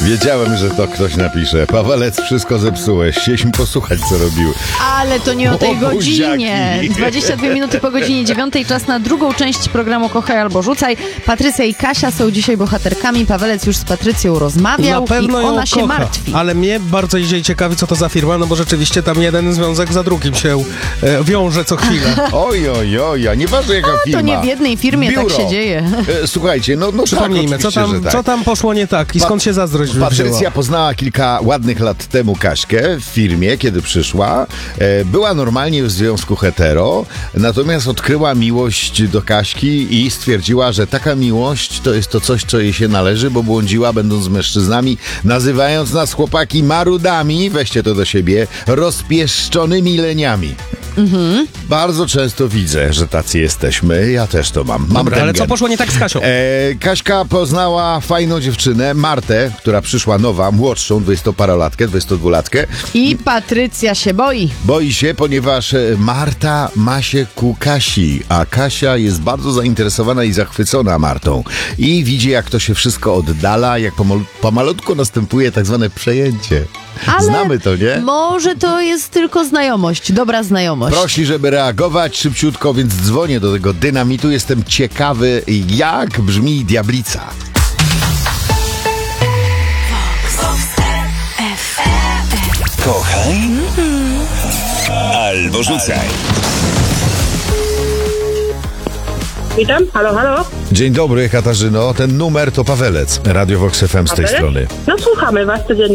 Wiedziałem, że to ktoś napisze. Pawelec, wszystko zepsułeś. Chcieliśmy posłuchać, co robił. Ale to nie o tej godzinie. buziaki. 22 minuty po godzinie 9. Czas na drugą część programu Kochaj albo Rzucaj. Patrycja i Kasia są dzisiaj bohaterkami. Pawelec już z Patrycją rozmawiał Na pewno i ją ona się kocha, martwi. ale mnie bardzo dzisiaj ciekawi, co to za firma, no bo rzeczywiście tam jeden związek za drugim się wiąże co chwilę. Oj, a nieważne jaka firma. To nie w jednej firmie Biuro. tak się dzieje. Słuchajcie, no Przypomnijmy, tak, oczywiście, że tak. co tam poszło nie tak i skąd się zazdrość wywzięła? Patrycja poznała kilka ładnych lat temu Kaśkę w firmie, kiedy przyszła. Była normalnie w związku hetero, natomiast odkryła miłość do Kaśki i stwierdziła, że taka miłość to jest to coś, co jej się należy, bo błądziła będąc z mężczyznami, nazywając nas chłopaki marudami, weźcie to do siebie, rozpieszczonymi leniami. Bardzo często widzę, że tacy jesteśmy. Ja też to mam. Dobra, ten ale co gen. poszło nie tak z Kasią? Kaśka poznała fajną dziewczynę, Martę, która przyszła nowa, młodszą, 20-parolatkę, 22-latkę. I Patrycja się boi. Boi się, ponieważ Marta ma się ku Kasi, a Kasia jest bardzo zainteresowana i zachwycona Martą. I widzi, jak to się wszystko oddala, jak pomalutku następuje tak zwane przejęcie. Ale Znamy to, nie? może to jest tylko znajomość, dobra znajomość. Prosi, żeby reagować szybciutko, więc dzwonię do tego dynamitu. Jestem ciekawy, jak brzmi Diablica. Kochaj albo rzucaj. Witam, halo. Dzień dobry, Katarzyno. Ten numer to Pawelec. Radio Vox FM z tej strony. No słuchamy was codziennie.